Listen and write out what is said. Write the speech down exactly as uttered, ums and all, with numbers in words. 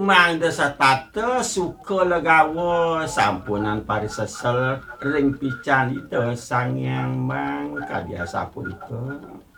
Mangda satata suka legawa sampunan parisesel ring pican itu sangyang mang kabiasa punika